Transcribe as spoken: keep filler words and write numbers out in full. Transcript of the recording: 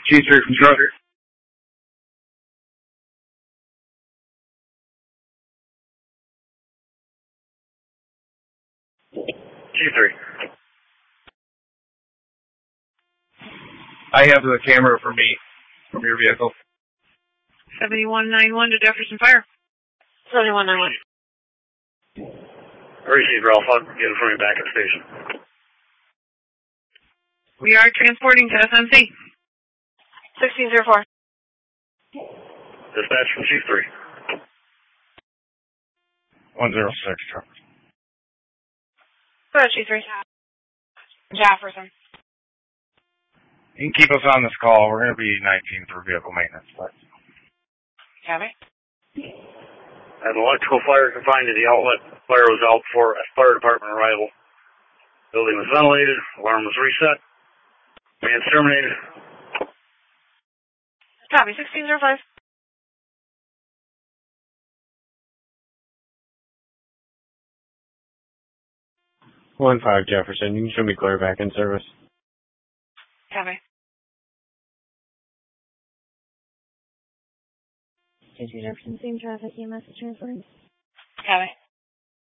G three from Trucker. G three. I have the camera for me, from your vehicle. seventy-one ninety-one to Jefferson Fire. seventy-one ninety-one. Receive Ralph, I'll get it from you back at the station. We are transporting to S M C. sixteen oh four. Dispatch from Chief three. one oh six, Trucker. Go ahead, Chief three. Jefferson. You can keep us on this call. We're going to be nineteen for vehicle maintenance. But... Copy. An electrical fire confined to the outlet. Fire was out for a fire department arrival. Building was ventilated. Alarm was reset. Man's terminated. Copy. sixteen oh five. one five Jefferson. You can show me clear back in service. Copy. Jefferson, same traffic, E M S transferring. Copy.